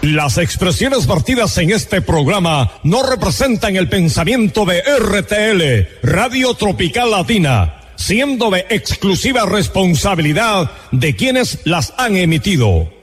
Las expresiones vertidas en este programa no representan el pensamiento de RTL, Radio Tropical Latina, siendo de exclusiva responsabilidad de quienes las han emitido.